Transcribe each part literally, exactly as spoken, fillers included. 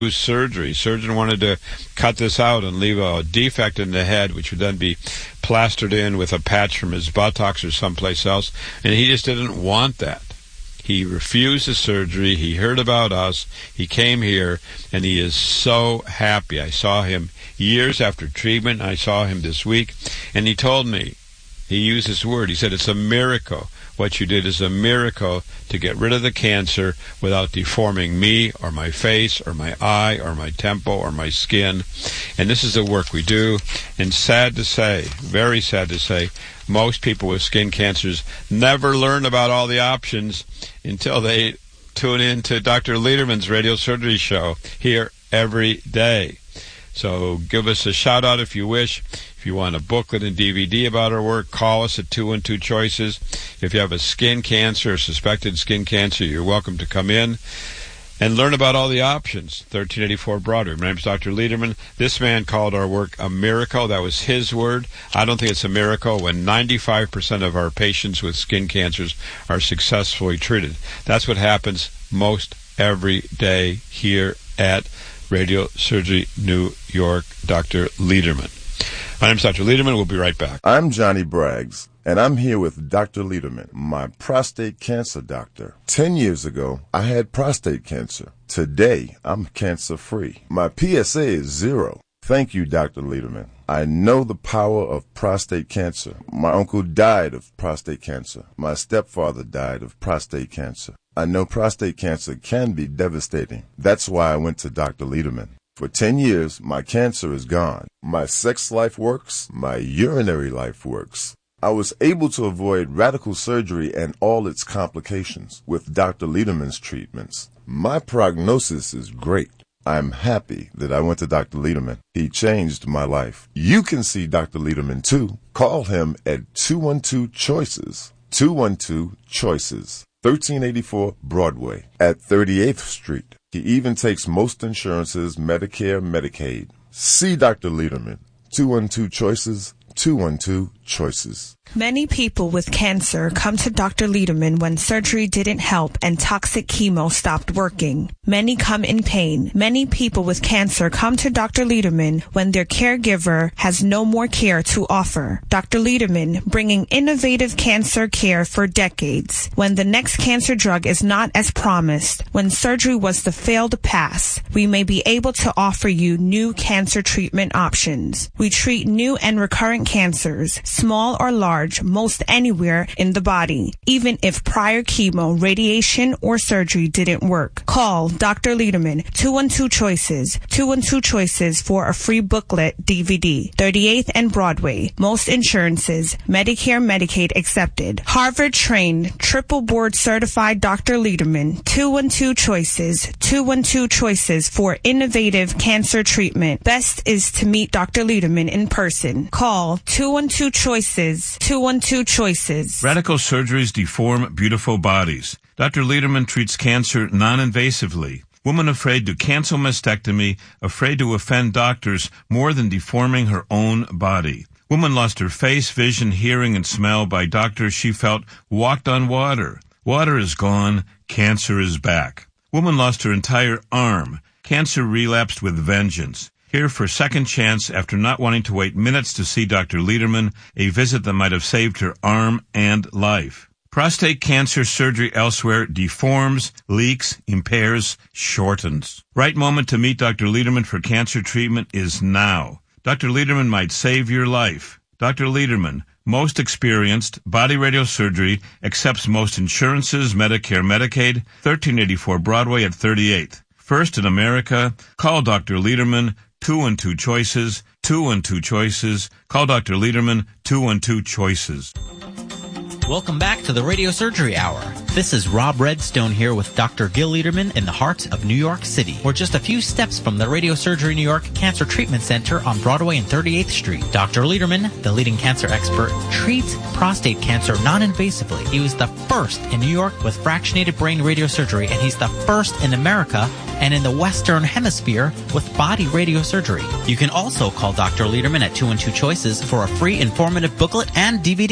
surgery. Surgeon wanted to cut this out and leave a defect in the head, which would then be plastered in with a patch from his buttocks or someplace else, and he just didn't want that. He refused the surgery. He heard about us. He came here, and he is so happy. I saw him years after treatment. I saw him this week, and he told me, he used this word, he said, it's a miracle. What you did is a miracle to get rid of the cancer without deforming me or my face or my eye or my temple or my skin. And this is the work we do. And sad to say, very sad to say, most people with skin cancers never learn about all the options until they tune in to Doctor Lederman's radio surgery show here every day. So give us a shout out if you wish. If you want a booklet and D V D about our work, call us at two one two choices. If you have a skin cancer or suspected skin cancer, you're welcome to come in and learn about all the options. thirteen eighty-four Broadway. My name is Doctor Lederman. This man called our work a miracle. That was his word. I don't think it's a miracle when ninety-five percent of our patients with skin cancers are successfully treated. That's what happens most every day here at Radio Surgery New York. Doctor Lederman. My name is Doctor Lederman. We'll be right back. I'm Johnny Braggs, and I'm here with Doctor Lederman, my prostate cancer doctor. Ten years ago, I had prostate cancer. Today, I'm cancer-free. My P S A is zero. Thank you, Doctor Lederman. I know the power of prostate cancer. My uncle died of prostate cancer. My stepfather died of prostate cancer. I know prostate cancer can be devastating. That's why I went to Doctor Lederman. For ten years, my cancer is gone. My sex life works. My urinary life works. I was able to avoid radical surgery and all its complications with Doctor Lederman's treatments. My prognosis is great. I'm happy that I went to Doctor Lederman. He changed my life. You can see Doctor Lederman too. Call him at two one two choices. two one two choices. thirteen eighty-four Broadway at thirty-eighth Street. He even takes most insurances, Medicare, Medicaid. See Doctor Lederman. two one two choices. two one two choices. Many people with cancer come to Doctor Lederman when surgery didn't help and toxic chemo stopped working. Many come in pain. Many people with cancer come to Doctor Lederman when their caregiver has no more care to offer. Doctor Lederman, bringing innovative cancer care for decades. When the next cancer drug is not as promised, when surgery was the failed pass, we may be able to offer you new cancer treatment options. We treat new and recurrent cancers, small or large, most anywhere in the body, even if prior chemo, radiation, or surgery didn't work. Call Doctor Lederman, two one two choices, two one two choices for a free booklet D V D, thirty-eighth and Broadway, most insurances, Medicare, Medicaid accepted. Harvard-trained, triple board certified Doctor Lederman, two one two choices, two one two choices for innovative cancer treatment. Best is to meet Doctor Lederman in person. Call two one two choices, two one two choices. Radical surgeries deform beautiful bodies. Doctor Lederman treats cancer non-invasively. Woman afraid to cancel mastectomy, afraid to offend doctors more than deforming her own body. Woman lost her face, vision, hearing, and smell by doctors she felt walked on water. Water is gone. Cancer is back. Woman lost her entire arm. Cancer relapsed with vengeance. Here for second chance after not wanting to wait minutes to see Doctor Lederman, a visit that might have saved her arm and life. Prostate cancer surgery elsewhere deforms, leaks, impairs, shortens. Right moment to meet Doctor Lederman for cancer treatment is now. Doctor Lederman might save your life. Doctor Lederman, most experienced, body radio surgery, accepts most insurances, Medicare, Medicaid, thirteen eighty-four Broadway at thirty-eighth. First in America, call Doctor Lederman, two one two choices, two one two choices. Call Doctor Lederman, two one two choices. Welcome back to the Radio Surgery Hour. This is Rob Redstone here with Doctor Gil Lederman in the heart of New York City. We're just a few steps from the Radio Surgery New York Cancer Treatment Center on Broadway and thirty-eighth Street. Doctor Lederman, the leading cancer expert, treats prostate cancer non-invasively. He was the first in New York with fractionated brain radiosurgery, and he's the first in America and in the Western Hemisphere with body radiosurgery. You can also call Doctor Lederman at two one two choices for a free informative booklet and D V D.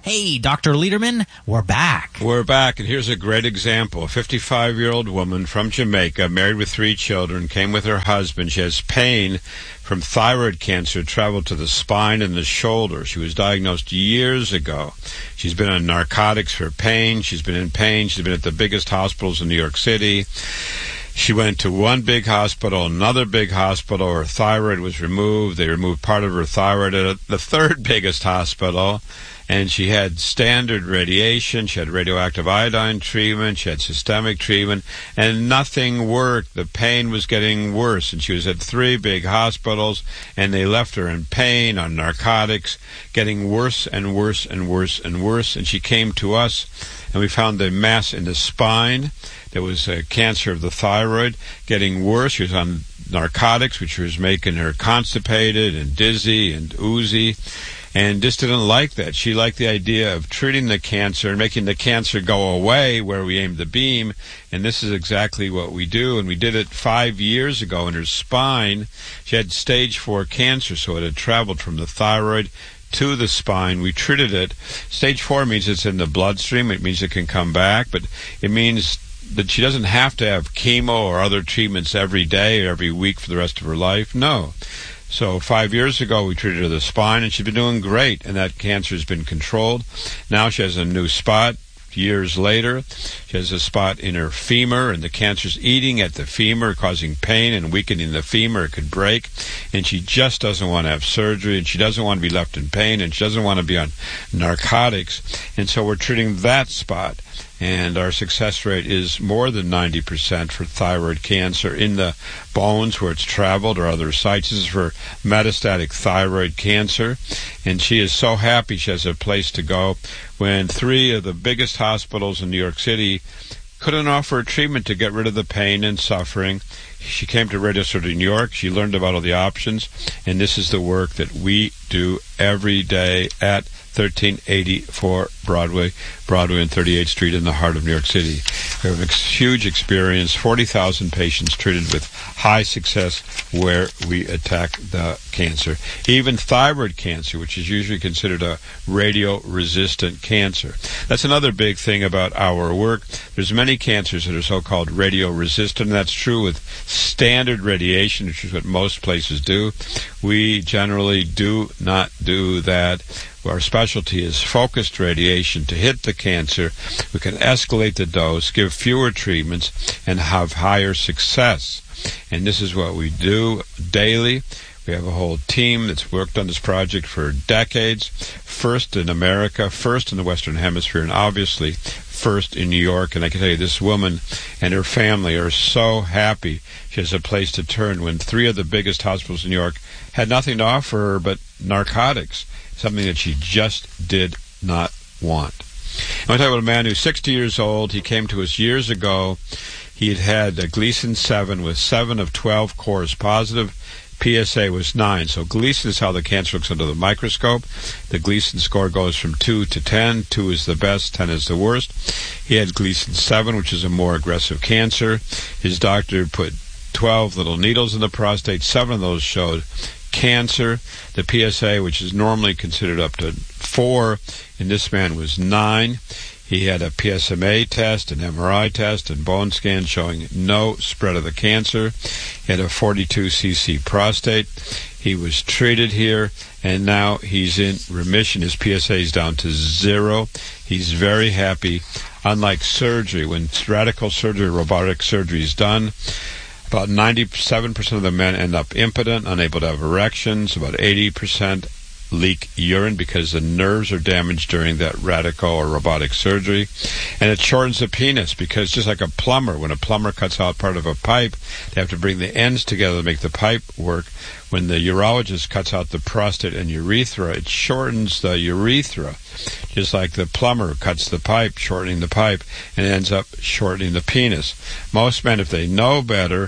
Hey, Doctor Lederman, we're back. We're back, and here's a great example. A fifty-five-year-old woman from Jamaica, married with three children, came with her husband. She has pain from thyroid cancer, traveled to the spine and the shoulder. She was diagnosed years ago. She's been on narcotics for pain. She's been in pain. She's been at the biggest hospitals in New York City. She went to one big hospital, another big hospital. Her thyroid was removed. They removed part of her thyroid at the third biggest hospital. And she had standard radiation, she had radioactive iodine treatment, she had systemic treatment, and nothing worked. The pain was getting worse, and she was at three big hospitals, and they left her in pain, on narcotics, getting worse and worse and worse and worse. And she came to us, and we found the mass in the spine. There was a cancer of the thyroid, getting worse. She was on narcotics, which was making her constipated and dizzy and oozy. And just didn't like that. She liked the idea of treating the cancer and making the cancer go away where we aimed the beam. And this is exactly what we do. And we did it five years ago in her spine. She had stage four cancer, so it had traveled from the thyroid to the spine. We treated it. Stage four means it's in the bloodstream. It means it can come back. But it means that she doesn't have to have chemo or other treatments every day or every week for the rest of her life. No. So five years ago, we treated her the spine, and she's been doing great, and that cancer has been controlled. Now she has a new spot. Years later, she has a spot in her femur, and the cancer's eating at the femur, causing pain and weakening the femur. It could break, and she just doesn't want to have surgery, and she doesn't want to be left in pain, and she doesn't want to be on narcotics. And so we're treating that spot. And our success rate is more than ninety percent for thyroid cancer in the bones where it's traveled or other sites. This is for metastatic thyroid cancer. And she is so happy she has a place to go. When three of the biggest hospitals in New York City couldn't offer a treatment to get rid of the pain and suffering, she came to Radio Surgery New York. She learned about all the options. And this is the work that we do every day at thirteen eighty-four Broadway, Broadway and thirty-eighth Street in the heart of New York City. We have a huge experience, forty thousand patients treated with high success where we attack the cancer. Even thyroid cancer, which is usually considered a radio-resistant cancer. That's another big thing about our work. There's many cancers that are so-called radio-resistant. That's true with standard radiation, which is what most places do. We generally do not do that. Our specialty is focused radiation to hit the cancer. We can escalate the dose, give fewer treatments, and have higher success. And this is what we do daily. We have a whole team that's worked on this project for decades. First in America, first in the Western Hemisphere, and obviously first in New York. And I can tell you, this woman and her family are so happy she has a place to turn when three of the biggest hospitals in New York had nothing to offer her but narcotics, something that she just did not want. I want to talk about a man who's sixty years old. He came to us years ago. He had had a Gleason seven with seven of twelve cores positive. P S A was nine. So Gleason is how the cancer looks under the microscope. The Gleason score goes from two to ten. two is the best, ten is the worst. He had Gleason seven, which is a more aggressive cancer. His doctor put twelve little needles in the prostate. Seven of those showed cancer. The P S A, which is normally considered up to four, in this man was nine. He had a P S M A test, an M R I test, and bone scan showing no spread of the cancer. He had a forty-two C C prostate. He was treated here, and now he's in remission. His P S A is down to zero. He's very happy. Unlike surgery, when radical surgery, robotic surgery is done, about ninety-seven percent of the men end up impotent, unable to have erections. About eighty percent leak urine because the nerves are damaged during that radical or robotic surgery. And it shortens the penis because just like a plumber, when a plumber cuts out part of a pipe, they have to bring the ends together to make the pipe work. When the urologist cuts out the prostate and urethra, it shortens the urethra, just like the plumber cuts the pipe, shortening the pipe, and it ends up shortening the penis. Most men, if they know better,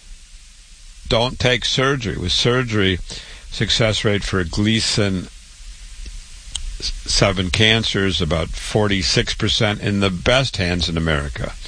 don't take surgery. With surgery, success rate for Gleason seven cancers about forty-six percent in the best hands in America.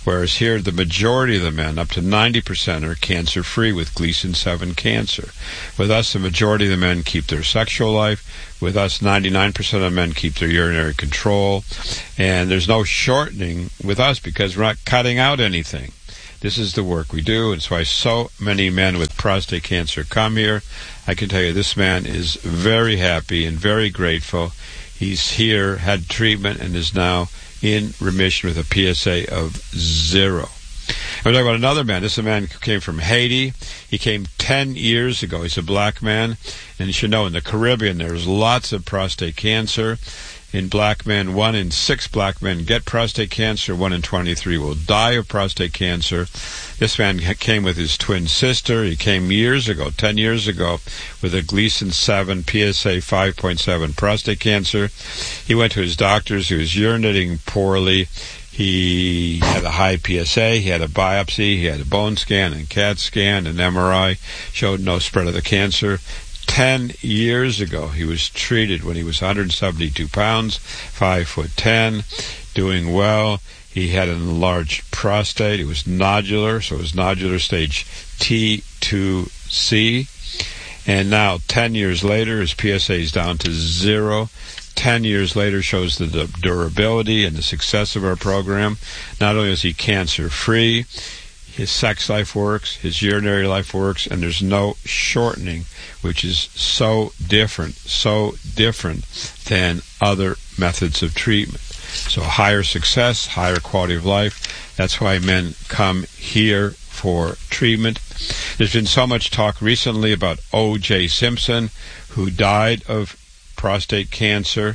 whereas here the majority of the men, up to ninety percent, are cancer-free with Gleason seven cancer. With us, the majority of the men keep their sexual life. With us, ninety-nine percent of men keep their urinary control. And there's no shortening with us because we're not cutting out anything. This is the work we do, and it's why so many men with prostate cancer come here. I can tell you this man is very happy and very grateful. He's here, had treatment, and is now in remission with a P S A of zero. I'm talking about another man. This is a man who came from Haiti. He came ten years ago. He's a black man. And you should know, in the Caribbean, there's lots of prostate cancer. In black men, one in six black men get prostate cancer. One in twenty-three will die of prostate cancer. This man came with his twin sister. He came years ago, ten years ago, with a Gleason seven, P S A five point seven prostate cancer. He went to his doctors. He was urinating poorly. He had a high P S A. He had a biopsy. He had a bone scan and C A T scan and M R I. Showed no spread of the cancer. Ten years ago, he was treated when he was one hundred seventy-two pounds, five foot ten, doing well. He had an enlarged prostate. It was nodular, so it was nodular stage T two C. And now, ten years later, his P S A is down to zero. Ten years later shows the durability and the success of our program. Not only is he cancer-free, his sex life works, his urinary life works, and there's no shortening, which is so different, so different than other methods of treatment. So higher success, higher quality of life. That's why men come here for treatment. There's been so much talk recently about O J Simpson, who died of prostate cancer.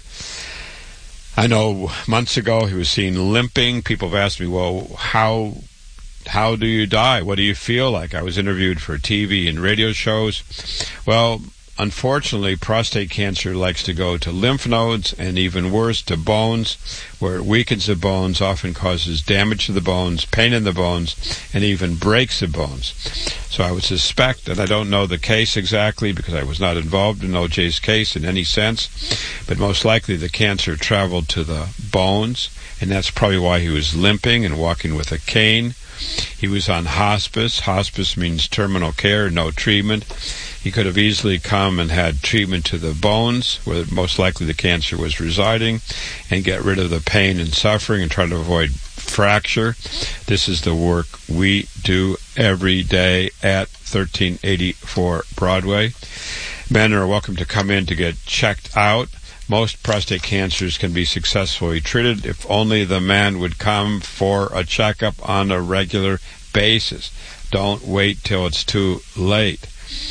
I know months ago he was seen limping. People have asked me, well, how how do you die? What do you feel like? I was interviewed for T V and radio shows. Well, unfortunately, prostate cancer likes to go to lymph nodes and even worse to bones, where it weakens the bones, often causes damage to the bones, pain in the bones, and even breaks the bones. So I would suspect, and I don't know the case exactly because I was not involved in O J's case in any sense, but most likely the cancer traveled to the bones, and that's probably why he was limping and walking with a cane. He was on hospice. Hospice means terminal care, no treatment. He could have easily come and had treatment to the bones, where most likely the cancer was residing, and get rid of the pain and suffering and try to avoid fracture. This is the work we do every day at thirteen eighty-four Broadway. Men are welcome to come in to get checked out. Most prostate cancers can be successfully treated if only the man would come for a checkup on a regular basis. Don't wait till it's too late.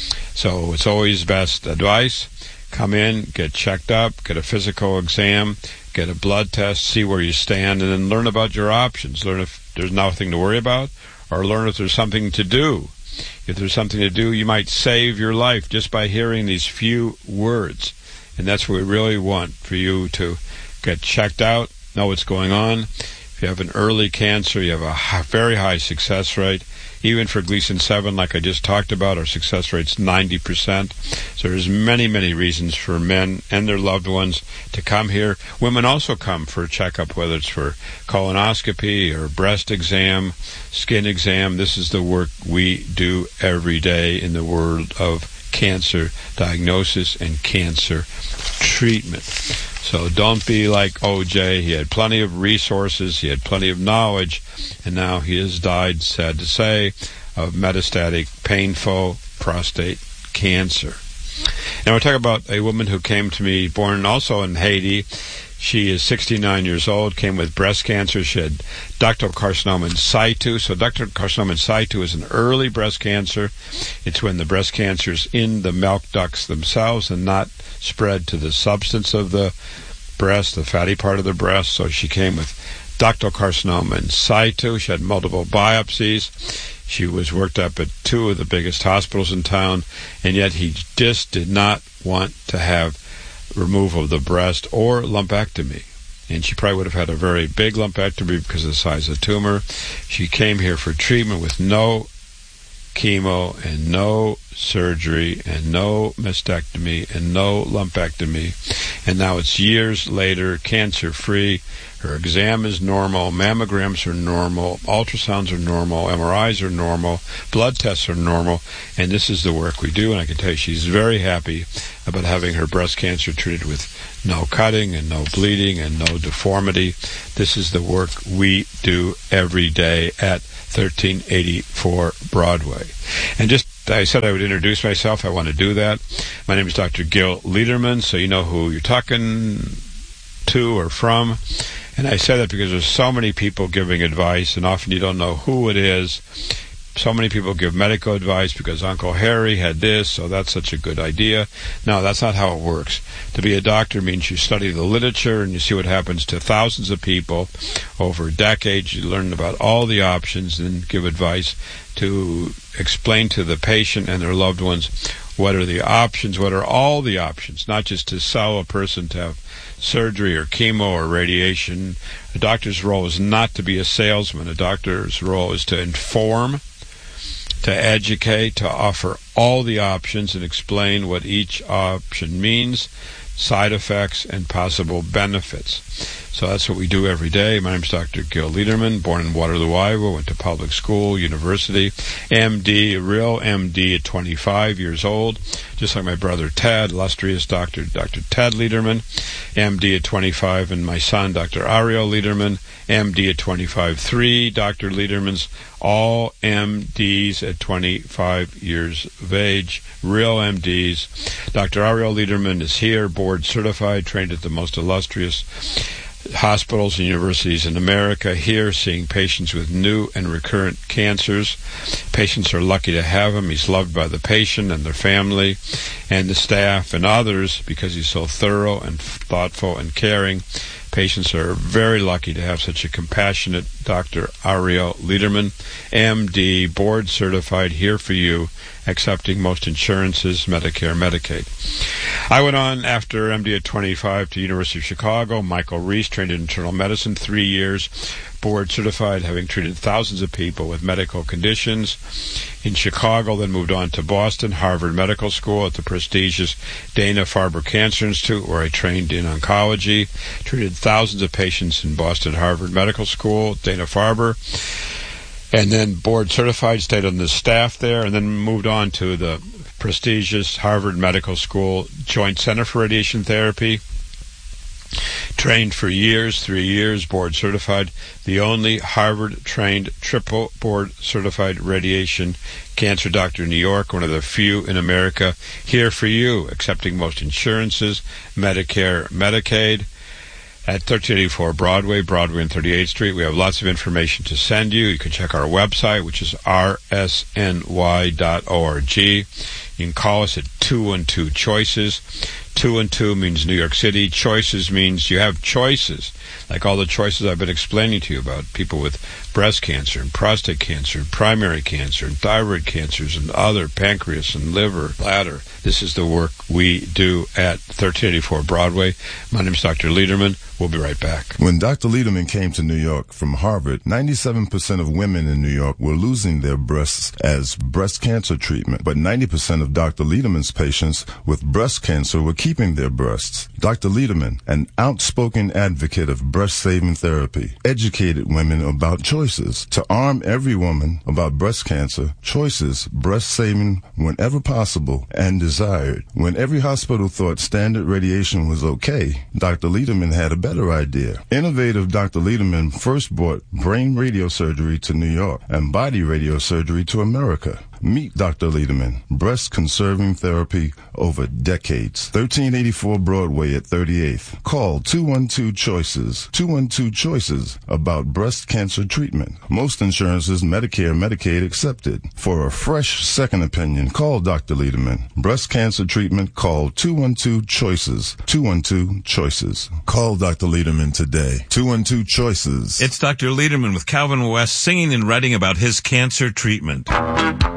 So it's always best advice. Come in, get checked up, get a physical exam, get a blood test, see where you stand, and then learn about your options. Learn if there's nothing to worry about, or learn if there's something to do. If there's something to do, you might save your life just by hearing these few words. And that's what we really want, for you to get checked out, know what's going on. If you have an early cancer, you have a very high success rate. Even for Gleason seven, like I just talked about, our success rate's ninety percent. So there's many, many reasons for men and their loved ones to come here. Women also come for a checkup, whether it's for colonoscopy or breast exam, skin exam. This is the work we do every day in the world of cancer diagnosis and cancer treatment. So don't be like O J. He had plenty of resources, he had plenty of knowledge, and now he has died, sad to say, of metastatic, painful prostate cancer. And we'll talk about a woman who came to me, born also in Haiti. She is sixty-nine years old, came with breast cancer. She had ductal carcinoma in situ. So ductal carcinoma in situ is an early breast cancer. It's when the breast cancer is in the milk ducts themselves and not spread to the substance of the breast, the fatty part of the breast. So she came with ductal carcinoma in situ. She had multiple biopsies. She was worked up at two of the biggest hospitals in town, and yet he just did not want to have removal of the breast or lumpectomy. And she probably would have had a very big lumpectomy because of the size of the tumor. She came here for treatment with no chemo and no surgery and no mastectomy and no lumpectomy. And now it's years later, cancer-free. Her exam is normal, mammograms are normal, ultrasounds are normal, M R Is are normal, blood tests are normal, and this is the work we do. And I can tell you she's very happy about having her breast cancer treated with no cutting and no bleeding and no deformity. This is the work we do every day at thirteen eighty-four Broadway. And just I said I would introduce myself. I want to do that. My name is Doctor Gil Lederman, so you know who you're talking to or from. And I say that because there's so many people giving advice, and often you don't know who it is. So many people give medical advice because Uncle Harry had this, so that's such a good idea. No, that's not how it works. To be a doctor means you study the literature and you see what happens to thousands of people over decades. You learn about all the options and give advice to explain to the patient and their loved ones what are the options, what are all the options, not just to sell a person to have surgery or chemo or radiation. A doctor's role is not to be a salesman. A doctor's role is to inform, to educate, to offer all the options and explain what each option means, side effects, and possible benefits. So that's what we do every day. My name is Doctor Gil Lederman, born in Waterloo, Iowa, went to public school, university, M D, a real M D at twenty-five years old, just like my brother Ted, illustrious Doctor Doctor Ted Lederman, M D at twenty-five, and my son, Doctor Ariel Lederman, M D at twenty-five, three Doctor Ledermans, all M Ds at twenty-five years of age, real M Ds. Doctor Ariel Lederman is here, board certified, trained at the most illustrious hospitals and universities in America, here seeing patients with new and recurrent cancers. Patients are lucky to have him. He's loved by the patient and their family and the staff and others because he's so thorough and thoughtful and caring. Patients are very lucky to have such a compassionate Doctor Ariel Lederman, M D, board certified, here for you, accepting most insurances, Medicare, Medicaid. I went on after M D at twenty-five to University of Chicago. Michael Reese, trained in internal medicine, three years, board certified, having treated thousands of people with medical conditions. In Chicago, then moved on to Boston, Harvard Medical School at the prestigious Dana-Farber Cancer Institute, where I trained in oncology, treated thousands of patients in Boston Harvard Medical School, Dana-Farber, and then board certified, stayed on the staff there, and then moved on to the prestigious Harvard Medical School Joint Center for Radiation Therapy. Trained for years, three years, board certified, the only Harvard-trained triple board certified radiation cancer doctor in New York, one of the few in America, here for you, accepting most insurances, Medicare, Medicaid. At thirteen eighty-four Broadway, Broadway and thirty-eighth Street. We have lots of information to send you. You can check our website, which is r s n y dot org. You can call us at two one two choices. Two and two means New York City. Choices means you have choices, like all the choices I've been explaining to you about people with breast cancer and prostate cancer and primary cancer and thyroid cancers and other, pancreas and liver, bladder. This is the work we do at thirteen eighty-four Broadway. My name is Doctor Lederman. We'll be right back. When Doctor Lederman came to New York from Harvard, ninety-seven percent of women in New York were losing their breasts as breast cancer treatment, but ninety percent of Doctor Lederman's patients with breast cancer were keeping their breasts. Doctor Lederman, an outspoken advocate of breast-saving therapy, educated women about choices. To arm every woman about breast cancer, choices, breast-saving whenever possible and desired. When every hospital thought standard radiation was okay, Doctor Lederman had a better idea. Innovative Doctor Lederman first brought brain radiosurgery to New York and body radiosurgery to America. Meet Doctor Lederman, breast-conserving therapy over decades. thirteen eighty-four Broadway at thirty-eighth. Call two one two choices. two one two choices about breast cancer treatment. Most insurances, Medicare, Medicaid accepted. For a fresh second opinion, call Doctor Lederman. Breast cancer treatment, call two one two choices. two one two choices. Call Doctor Lederman today. two one two choices. It's Doctor Lederman with Calvin West singing and writing about his cancer treatment.